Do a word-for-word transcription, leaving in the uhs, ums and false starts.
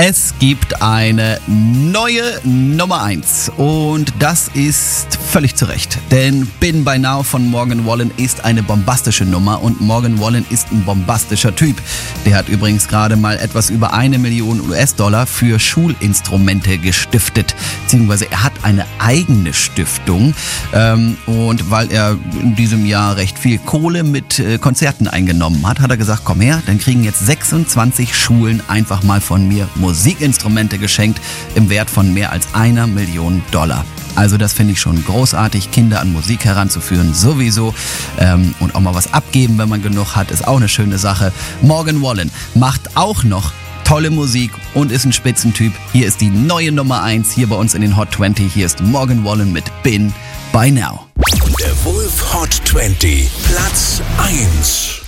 Es gibt eine neue Nummer eins und das ist völlig zu Recht, denn Been By Now von Morgan Wallen ist eine bombastische Nummer und Morgan Wallen ist ein bombastischer Typ. Der hat übrigens gerade mal etwas über eine Million U S-Dollar für Schulinstrumente gestiftet, beziehungsweise er hat eine eigene Stiftung ähm, und weil er in diesem Jahr recht viel Kohle mit äh, Konzerten eingenommen hat, hat er gesagt, komm her, dann kriegen jetzt sechsundzwanzig Schulen einfach mal von mir Musikinstrumente geschenkt im Wert von mehr als einer Million Dollar. Also das finde ich schon großartig, Kinder an Musik heranzuführen, sowieso. Ähm, und auch mal was abgeben, wenn man genug hat, ist auch eine schöne Sache. Morgan Wallen macht auch noch tolle Musik und ist ein Spitzentyp. Hier ist die neue Nummer eins, hier bei uns in den Hot zwanzig. Hier ist Morgan Wallen mit Been By Now. Der Wolf Hot zwanzig, Platz eins.